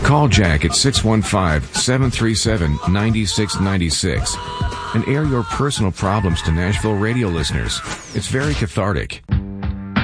Call Jack at 615-737-9696 and air your personal problems to Nashville radio listeners. It's very cathartic.